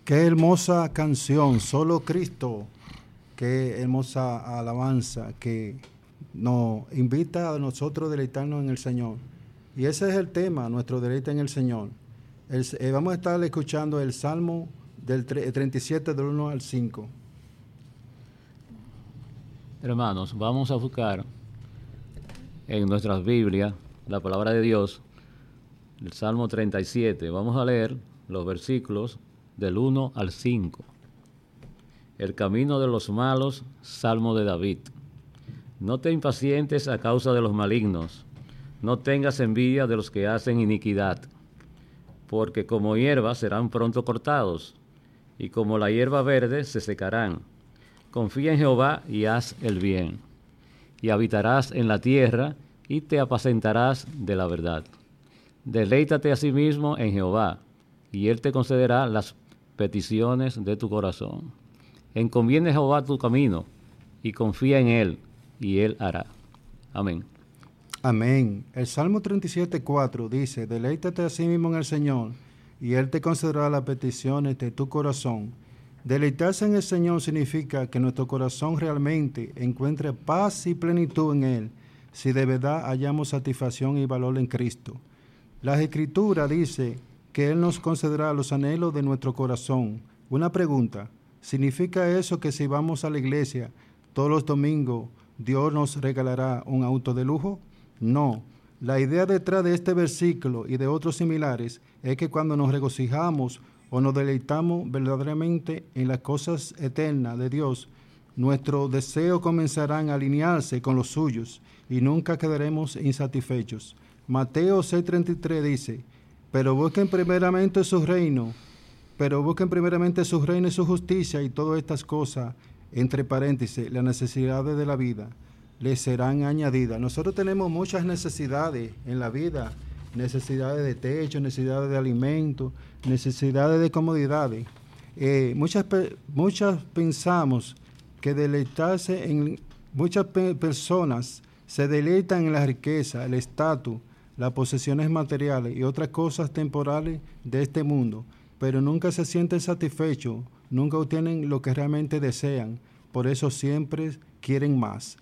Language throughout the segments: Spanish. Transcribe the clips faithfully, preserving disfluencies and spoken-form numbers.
Qué hermosa canción, solo Cristo. Qué hermosa alabanza que nos invita a nosotros a deleitarnos en el Señor. Y ese es el tema, nuestro deleite en el Señor. El, eh, vamos a estar escuchando el Salmo del treinta y siete, del uno al cinco. Hermanos, vamos a buscar en nuestras Biblias la palabra de Dios, el Salmo treinta y siete. Vamos a leer los versículos del uno al cinco. El camino de los malos, Salmo de David. No te impacientes a causa de los malignos, no tengas envidia de los que hacen iniquidad, porque como hierba serán pronto cortados, y como la hierba verde se secarán. Confía en Jehová y haz el bien, y habitarás en la tierra, y te apacentarás de la verdad. Deleítate asimismo en Jehová, y él te concederá las peticiones de tu corazón. Encomiende a Jehová tu camino, y confía en él, y él hará. Amén. Amén. El Salmo treinta y siete, cuatro dice: deleítate a sí mismo en el Señor, y él te concederá las peticiones de tu corazón. Deleitarse en el Señor significa que nuestro corazón realmente encuentre paz y plenitud en él, si de verdad hallamos satisfacción y valor en Cristo. La Escritura dice que él nos concederá los anhelos de nuestro corazón. Una pregunta: ¿significa eso que si vamos a la iglesia todos los domingos, Dios nos regalará un auto de lujo? No. La idea detrás de este versículo y de otros similares es que cuando nos regocijamos o nos deleitamos verdaderamente en las cosas eternas de Dios, nuestros deseos comenzarán a alinearse con los suyos y nunca quedaremos insatisfechos. Mateo seis treinta y tres dice: pero busquen primeramente su reino, pero busquen primeramente su reino y su justicia, y todas estas cosas, entre paréntesis, las necesidades de la vida, les serán añadidas. Nosotros tenemos muchas necesidades en la vida, necesidades de techo, necesidades de alimento, necesidades de comodidades. Eh, muchas, muchas pensamos que deleitarse en, muchas pe- personas se deleitan en la riqueza, el estatus, las posesiones materiales y otras cosas temporales de este mundo, pero nunca se sienten satisfechos, nunca obtienen lo que realmente desean, por eso siempre quieren más.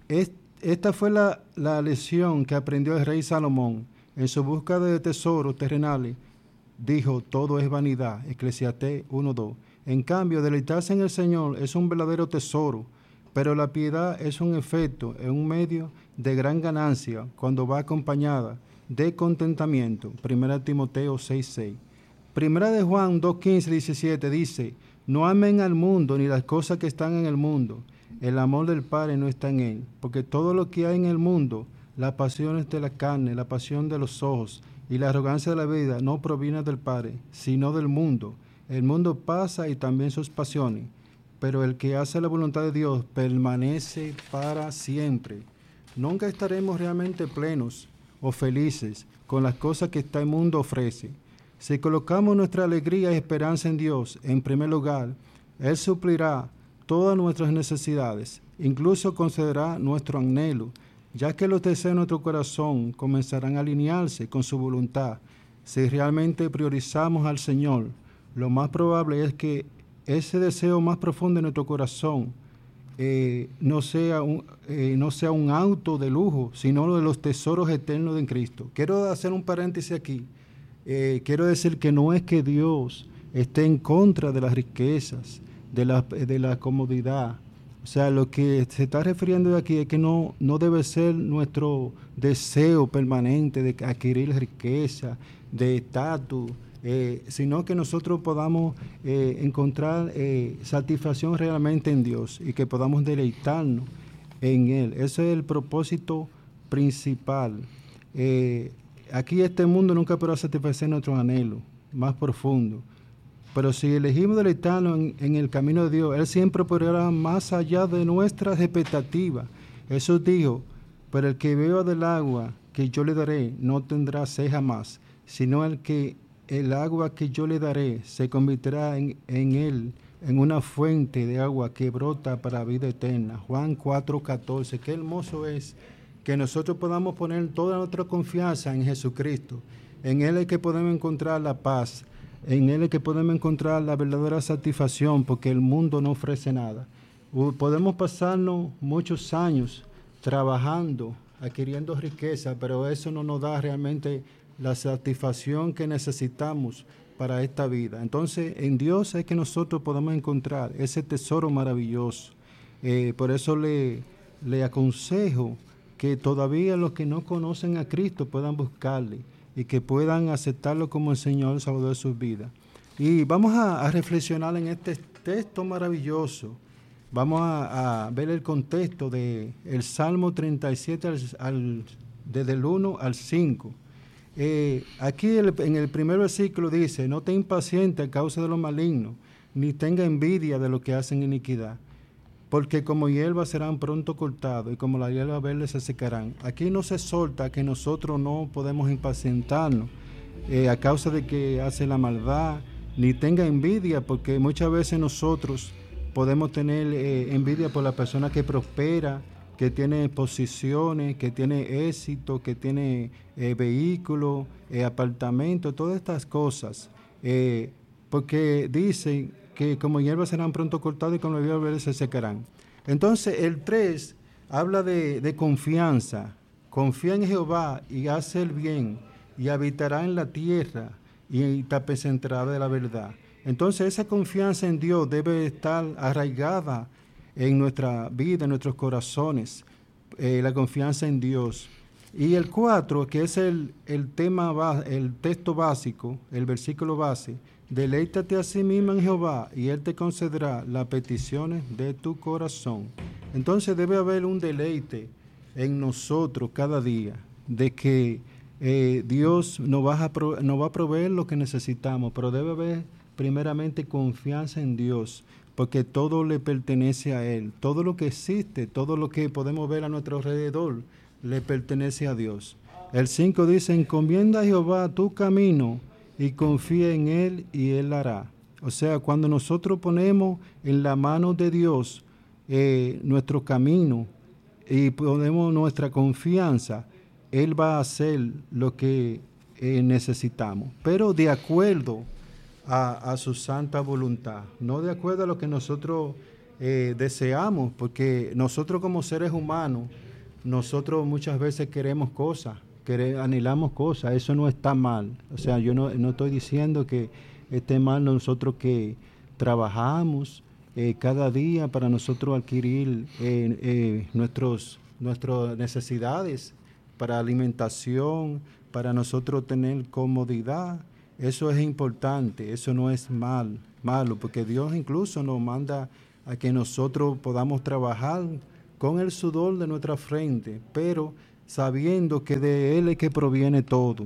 Esta fue la, la lección que aprendió el rey Salomón en su búsqueda de tesoros terrenales. Dijo: todo es vanidad, Eclesiastés uno dos. En cambio, deleitarse en el Señor es un verdadero tesoro, pero la piedad es un efecto, es un medio de gran ganancia cuando va acompañada de contentamiento. Primera Timoteo seis seis. Primera de Juan dos quince diecisiete dice: no amen al mundo ni las cosas que están en el mundo. El amor del Padre no está en él, porque todo lo que hay en el mundo, las pasiones de la carne, la pasión de los ojos y la arrogancia de la vida, no proviene del Padre, sino del mundo. El mundo pasa y también sus pasiones, pero el que hace la voluntad de Dios permanece para siempre. Nunca estaremos realmente plenos o felices con las cosas que este mundo ofrece. Si colocamos nuestra alegría y esperanza en Dios en primer lugar, él suplirá todas nuestras necesidades, incluso concederá nuestro anhelo, ya que los deseos de nuestro corazón comenzarán a alinearse con su voluntad. Si realmente priorizamos al Señor, lo más probable es que ese deseo más profundo de nuestro corazón eh, no sea un, eh, no sea un auto de lujo, sino de los tesoros eternos de Cristo. Quiero hacer un paréntesis aquí. Eh, quiero decir que no es que Dios esté en contra de las riquezas, de la, de la comodidad. O sea, lo que se está refiriendo de aquí es que no, no debe ser nuestro deseo permanente de adquirir riqueza, de estatus, eh, sino que nosotros podamos eh, encontrar eh, satisfacción realmente en Dios y que podamos deleitarnos en Él. Ese es el propósito principal. Eh, aquí este mundo nunca podrá satisfacer nuestros anhelos más profundos. Pero si elegimos deleitarnos en, en el camino de Dios, Él siempre podrá más allá de nuestras expectativas. Jesús dijo: pero el que beba del agua que yo le daré no tendrá sed jamás, sino el que el agua que yo le daré se convertirá en, en él en una fuente de agua que brota para vida eterna. Juan cuatro catorce. Qué hermoso es que nosotros podamos poner toda nuestra confianza en Jesucristo. En Él es que podemos encontrar la paz, En Él es que podemos encontrar la verdadera satisfacción, porque el mundo no ofrece nada. Podemos pasarnos muchos años trabajando, adquiriendo riqueza, pero eso no nos da realmente la satisfacción que necesitamos para esta vida. Entonces, en Dios es que nosotros podemos encontrar ese tesoro maravilloso. Eh, por eso le, le aconsejo que todavía los que no conocen a Cristo puedan buscarle y que puedan aceptarlo como el Señor Salvador de sus vidas. Y vamos a, a reflexionar en este texto maravilloso. Vamos a, a ver el contexto del Salmo treinta y siete, al, al, desde el uno al cinco. Eh, aquí el, en el primer versículo dice: no te impacientes a causa de lo maligno, ni tenga envidia de lo que hacen iniquidad, porque como hierba serán pronto cortados, y como la hierba verde se secarán. Aquí no se exhorta que nosotros no podemos impacientarnos eh, a causa de que hace la maldad, ni tenga envidia, porque muchas veces nosotros podemos tener eh, envidia por la persona que prospera, que tiene posiciones, que tiene éxito, que tiene eh, vehículos, eh, apartamentos, todas estas cosas. Eh, porque dicen que como hierbas serán pronto cortadas y como la hierba verde se secarán. Entonces el tres habla de, de confianza. Confía en Jehová y hace el bien, y habitará en la tierra y está penetrada de la verdad. Entonces esa confianza en Dios debe estar arraigada en nuestra vida, en nuestros corazones, eh, la confianza en Dios. Y el cuatro, que es el, el tema, el texto básico, el versículo base: deleítate a sí mismo en Jehová y Él te concederá las peticiones de tu corazón. Entonces debe haber un deleite en nosotros cada día, de que eh, Dios nos va, a pro, nos va a proveer lo que necesitamos, pero debe haber primeramente confianza en Dios, porque todo le pertenece a Él. Todo lo que existe, todo lo que podemos ver a nuestro alrededor, le pertenece a Dios. El cinco dice: encomienda a Jehová tu camino y confía en Él y Él hará. O sea, cuando nosotros ponemos en la mano de Dios eh, nuestro camino y ponemos nuestra confianza, Él va a hacer lo que eh, necesitamos, pero de acuerdo A, a su santa voluntad, no de acuerdo a lo que nosotros eh, deseamos, porque nosotros como seres humanos, nosotros muchas veces queremos cosas, queremos, anhelamos cosas, eso no está mal. O sea, yo no, no estoy diciendo que esté mal nosotros que trabajamos eh, cada día para nosotros adquirir eh, eh, nuestros, nuestras necesidades para alimentación, para nosotros tener comodidad. Eso es importante, eso no es mal, malo, porque Dios incluso nos manda a que nosotros podamos trabajar con el sudor de nuestra frente, pero sabiendo que de Él es que proviene todo.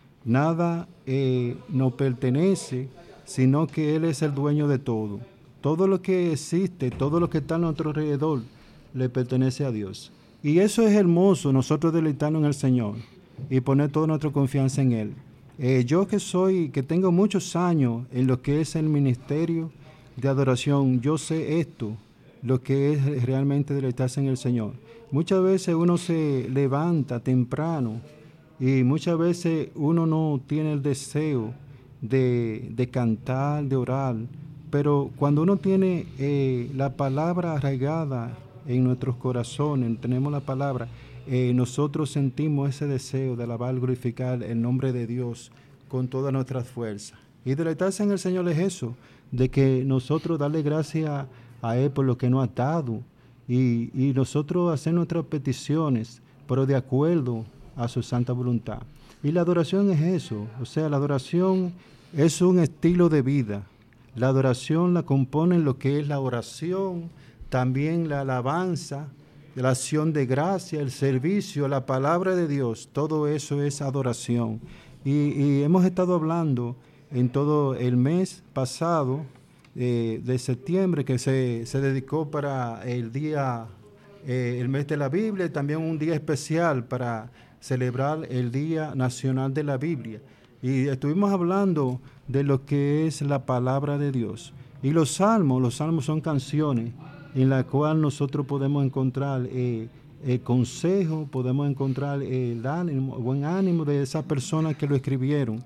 Nada eh, nos pertenece, sino que Él es el dueño de todo. Todo lo que existe, todo lo que está a nuestro alrededor, le pertenece a Dios. Y eso es hermoso, nosotros deleitarnos en el Señor y poner toda nuestra confianza en Él. Eh, yo que soy, que tengo muchos años en lo que es el ministerio de adoración, yo sé esto, lo que es realmente deleitarse en el Señor. Muchas veces uno se levanta temprano y muchas veces uno no tiene el deseo de, de cantar, de orar, pero cuando uno tiene eh, la palabra arraigada en nuestros corazones, tenemos la palabra, Eh, nosotros sentimos ese deseo de alabar, glorificar el nombre de Dios con todas nuestras fuerzas. Y deleitarse en el Señor es eso, de que nosotros darle gracias a Él por lo que nos ha dado y, y nosotros hacer nuestras peticiones, pero de acuerdo a su santa voluntad. Y la adoración es eso, o sea, la adoración es un estilo de vida. La adoración la componen lo que es la oración, también la alabanza, la acción de gracia, el servicio, la palabra de Dios, todo eso es adoración. Y, y hemos estado hablando en todo el mes pasado eh, de septiembre, que se, se dedicó para el día, eh, el mes de la Biblia, y también un día especial para celebrar el Día Nacional de la Biblia. Y estuvimos hablando de lo que es la palabra de Dios. Y los salmos, los salmos son canciones en la cual nosotros podemos encontrar eh, eh, consejo, podemos encontrar eh, el ánimo, buen ánimo de esas personas que lo escribieron,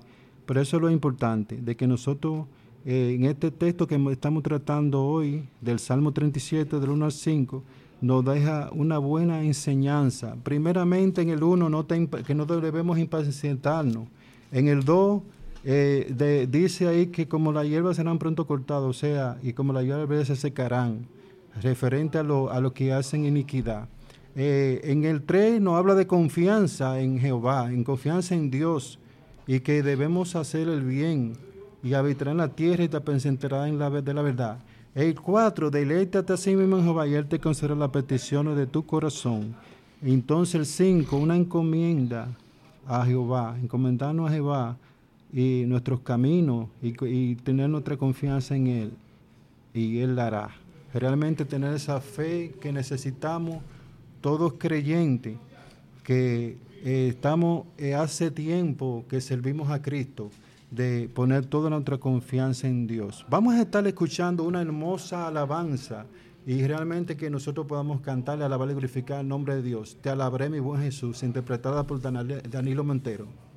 Pero eso es lo importante, de que nosotros eh, en este texto que estamos tratando hoy, del Salmo treinta y siete, del uno al cinco, nos deja una buena enseñanza. Primeramente en el uno, no te, que no debemos impacientarnos. En el dos, eh, de, dice ahí que como las hierbas serán pronto cortadas, o sea, y como las hierbas se secarán, referente a lo, a lo que hacen iniquidad. Eh, en el tres nos habla de confianza en Jehová, en confianza en Dios, y que debemos hacer el bien y habitar en la tierra y te apacentarás en la de la verdad. El cuatro, deleítate a sí mismo en Jehová y Él te concederá las peticiones de tu corazón. Entonces el cinco, una encomienda a Jehová, encomendarnos a Jehová y nuestros caminos y, y tener nuestra confianza en Él, y Él la hará. Realmente tener esa fe que necesitamos todos creyentes, que eh, estamos eh, hace tiempo que servimos a Cristo, de poner toda nuestra confianza en Dios. Vamos a estar escuchando una hermosa alabanza y realmente que nosotros podamos cantarle, alabar y glorificar el nombre de Dios. Te alabaré, mi buen Jesús, interpretada por Danilo Montero.